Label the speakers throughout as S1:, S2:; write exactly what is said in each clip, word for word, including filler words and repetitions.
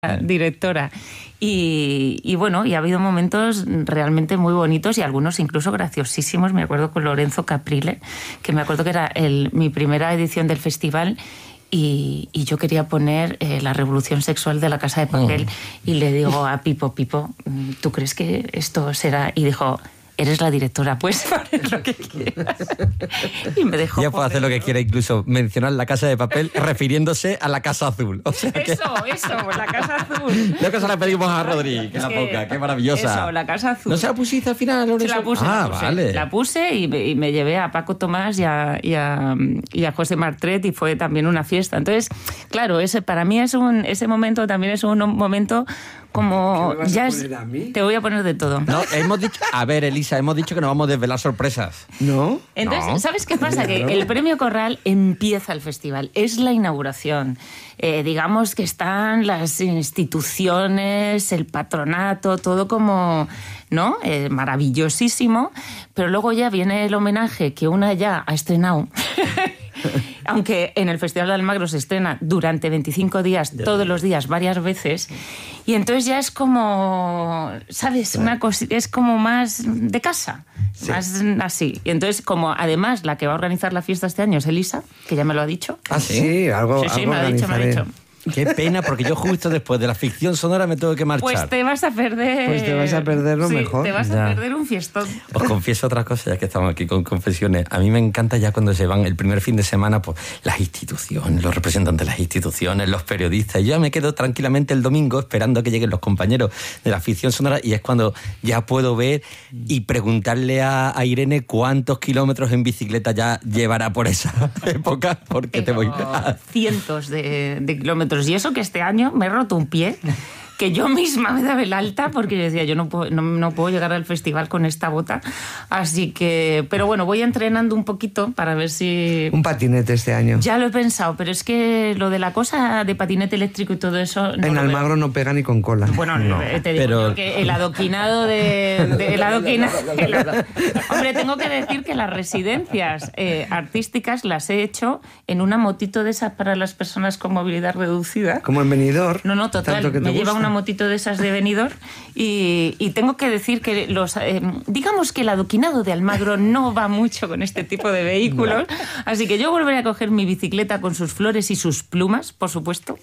S1: directora. Y, y bueno, y ha habido momentos realmente muy bonitos y algunos incluso graciosísimos. Me acuerdo con Lorenzo Caprile, que me acuerdo que era el, mi primera edición del festival. Y, y yo quería poner eh, la revolución sexual de La Casa de Papel. Mm. Y le digo a Pipo, Pipo, ¿tú crees que esto será? Y dijo, eres la directora, puedes poner lo que quieras. Y me dejó.
S2: Ya puedo hacer lo que quiera, incluso mencionar La Casa de Papel refiriéndose a La Casa Azul. O sea que...
S1: Eso, eso, La Casa Azul.
S2: Lo que se la pedimos a Rodri, que
S1: es
S2: la
S1: que,
S2: poca, qué maravillosa.
S1: Eso, La Casa Azul.
S2: ¿No se la pusiste al final, Lorenzo?
S1: Se la puse,
S2: ah,
S1: la puse,
S2: vale.
S1: La puse y me, y me llevé a Paco Tomás y a, y, a, y a José Martret y fue también una fiesta. Entonces, claro, ese, para mí es un, ese momento también es un momento como...
S3: ¿Qué me vas
S1: ya
S3: a
S1: es,
S3: poner a mí?
S1: Te voy a poner de todo.
S2: No, hemos dicho... A ver, Elisa, hemos dicho que nos vamos a desvelar sorpresas.
S3: ¿No?
S1: Entonces,
S2: No.
S1: ¿sabes qué pasa? Que el Premio Corral empieza el festival, es la inauguración. Eh, digamos que están las instituciones, el patronato, todo como, ¿no? Eh, maravillosísimo, pero luego ya viene el homenaje que una ya ha estrenado. Aunque en el Festival de Almagro se estrena durante veinticinco días, todos los días, varias veces. Y entonces ya es como, ¿sabes? Una cosa, es como más de casa, sí. Más así. Y entonces, como además la que va a organizar la fiesta este año es Elisa, que ya me lo ha dicho.
S3: Ah, sí, sí algo
S1: Sí, sí,
S3: algo
S1: me lo ha dicho, me lo ha dicho.
S2: Qué pena, porque yo justo después de la ficción sonora me tengo que marchar.
S1: Pues te vas a perder...
S3: Pues te vas a perder lo
S1: sí,
S3: mejor.
S1: te vas
S2: ya.
S1: a perder un fiestón.
S2: Os confieso otra cosa, ya que estamos aquí con confesiones. A mí me encanta ya cuando se van el primer fin de semana, pues las instituciones, los representantes de las instituciones, los periodistas. Yo ya me quedo tranquilamente el domingo esperando a que lleguen los compañeros de la ficción sonora y es cuando ya puedo ver y preguntarle a, a Irene cuántos kilómetros en bicicleta ya llevará por esa época, porque te voy a...
S1: Cientos de, de kilómetros. Y eso que este año me he roto un pie, que yo misma me daba el alta porque yo decía, yo no puedo, no, no puedo llegar al festival con esta bota. Así que, pero bueno, voy entrenando un poquito para ver si...
S3: Un patinete este año.
S1: Ya lo he pensado, pero es que lo de la cosa de patinete eléctrico y todo eso... No
S3: en Almagro veo. No pega ni con cola.
S1: Bueno, no, te digo pero... que el adoquinado de... de el adoquinado, el ado... Hombre, tengo que decir que las residencias eh, artísticas las he hecho en una motito de esas para las personas con movilidad reducida.
S3: Como en Benidorm.
S1: No, no, total. Me lleva una motito de esas de Benidorm y, y tengo que decir que los eh, digamos que el adoquinado de Almagro no va mucho con este tipo de vehículos, no. Así que yo volveré a coger mi bicicleta con sus flores y sus plumas, por supuesto,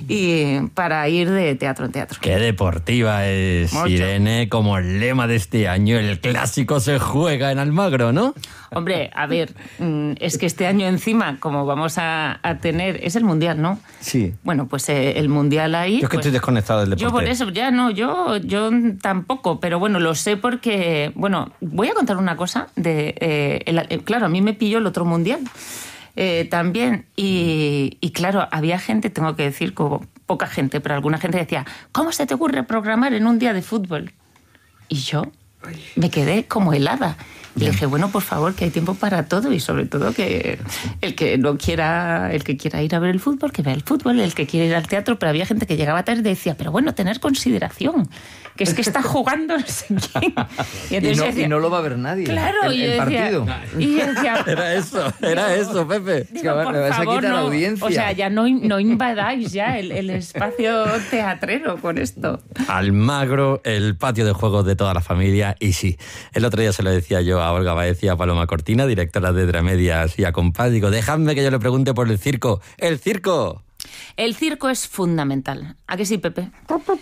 S1: y para ir de teatro en teatro.
S2: Qué deportiva es mucho. Irene, como el lema de este año, el clásico se juega en Almagro, ¿no?
S1: Hombre, a ver, es que este año encima, como vamos a, a tener, es el Mundial, ¿no?
S2: Sí.
S1: Bueno, pues eh, el Mundial ahí...
S2: Yo es que
S1: pues,
S2: estoy desconectado del deporte.
S1: Yo por eso, ya no, yo, yo tampoco, pero bueno, lo sé porque, bueno, voy a contar una cosa, de, eh, el, eh, claro, a mí me pilló el otro Mundial eh, también, y, y claro, había gente, tengo que decir, como poca gente, pero alguna gente decía, ¿cómo se te ocurre programar en un día de fútbol? Y yo me quedé como helada. Y le dije, bueno, por favor, que hay tiempo para todo y sobre todo que el que no quiera, el que quiera ir a ver el fútbol, que vea el fútbol, el que quiera ir al teatro, pero había gente que llegaba tarde y decía, pero bueno, tener consideración, que es que está jugando no sé quién.
S4: Y, y, no, decía, y no lo va a ver nadie.
S1: Claro,
S4: el,
S1: y
S4: el
S1: decía,
S4: partido.
S1: Y decía,
S2: era eso, era eso, Pepe.
S1: Digo,
S4: es que a ver,
S1: por
S4: me vas
S1: favor,
S4: a quitar
S1: no,
S4: audiencia.
S1: O sea, ya no, no invadáis ya el, el espacio teatrero con esto.
S2: Almagro, el patio de juegos de toda la familia, y sí, el otro día se lo decía yo a Olga Baez y a Paloma Cortina, directora de Dramedias y a Compás, digo, dejadme que yo le pregunte por el circo. ¡El circo!
S1: El circo es fundamental. ¿A qué sí, Pepe?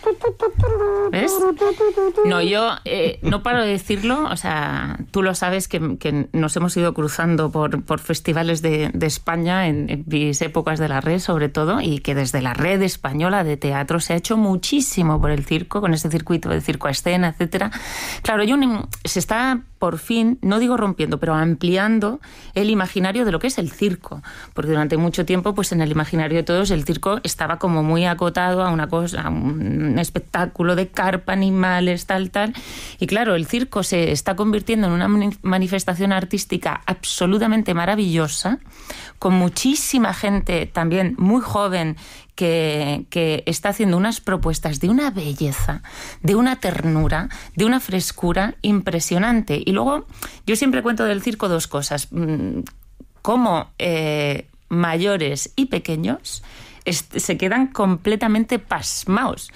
S1: ¿Ves? No, yo eh, no paro de decirlo. O sea, tú lo sabes que, que nos hemos ido cruzando por, por festivales de, de España en, en mis épocas de la red, sobre todo, y que desde la red española de teatro se ha hecho muchísimo por el circo, con ese circuito de circo a escena, etcétera. Claro, yo, se está por fin, no digo rompiendo, pero ampliando el imaginario de lo que es el circo. Porque durante mucho tiempo, pues en el imaginario de todos, el circo estaba como muy acotado a una cosa, a un espectáculo de carpa, animales, tal, tal. Y claro, el circo se está convirtiendo en una manifestación artística absolutamente maravillosa, con muchísima gente también muy joven que, que está haciendo unas propuestas de una belleza, de una ternura, de una frescura impresionante. Y luego, yo siempre cuento del circo dos cosas. Cómo eh, mayores y pequeños se quedan completamente pasmaos